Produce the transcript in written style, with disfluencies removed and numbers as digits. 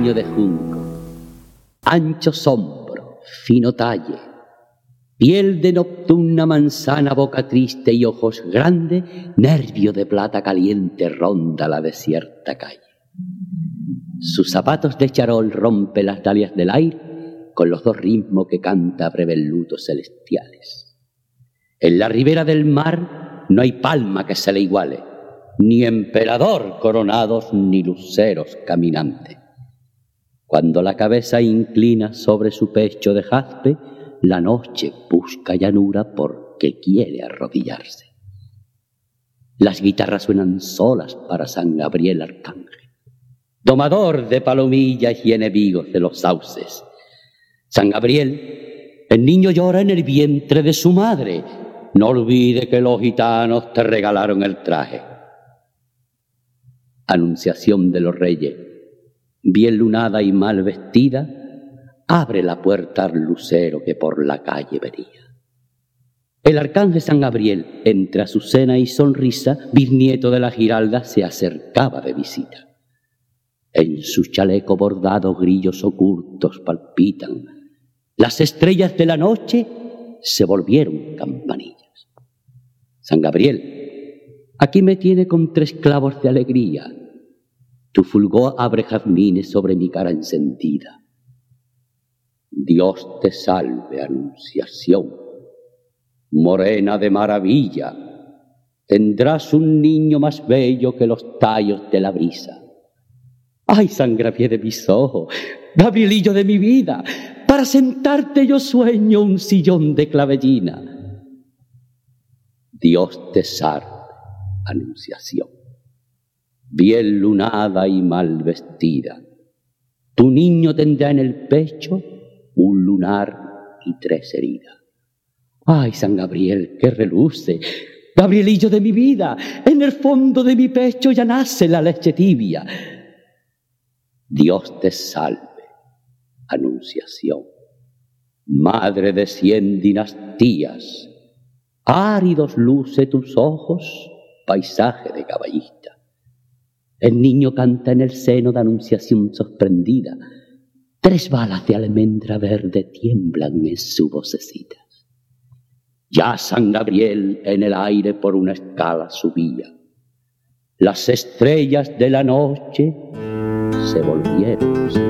niño de junco, anchos hombros, fino talle, piel de nocturna manzana, boca triste y ojos grandes, nervio de plata caliente ronda la desierta calle. Sus zapatos de charol rompe las dalias del aire con los dos ritmos que canta brevelutos celestiales. En la ribera del mar no hay palma que se le iguale, ni emperador coronados ni luceros caminantes. Cuando la cabeza inclina sobre su pecho de jaspe, la noche busca llanura porque quiere arrodillarse. Las guitarras suenan solas para San Gabriel Arcángel, domador de palomillas y enemigos de los sauces. San Gabriel, el niño llora en el vientre de su madre. No olvide que los gitanos te regalaron el traje. Anunciación de los reyes, bien lunada y mal vestida, abre la puerta al lucero que por la calle venía. El arcángel San Gabriel, entre azucena y sonrisa, bisnieto de la Giralda, se acercaba de visita. En su chaleco bordado grillos ocultos palpitan. Las estrellas de la noche se volvieron campanillas. San Gabriel, aquí me tiene con 3 clavos de alegría. Tu fulgor abre jazmines sobre mi cara encendida. Dios te salve, Anunciación, morena de maravilla. Tendrás un niño más bello que los tallos de la brisa. ¡Ay, sangrapié de mis ojos, Gabrielillo de mi vida! Para sentarte yo sueño un sillón de clavellina. Dios te salve, Anunciación, bien lunada y mal vestida. Tu niño tendrá en el pecho un lunar y 3 heridas. ¡Ay, San Gabriel, que reluce! Gabrielillo de mi vida, en el fondo de mi pecho ya nace la leche tibia. Dios te salve, Anunciación, madre de 100 dinastías. Áridos luce tus ojos, paisaje de caballista. El niño canta en el seno de Anunciación sorprendida. 3 balas de almendra verde tiemblan en su vocecita. Ya San Gabriel en el aire por una escala subía. Las estrellas de la noche se volvieron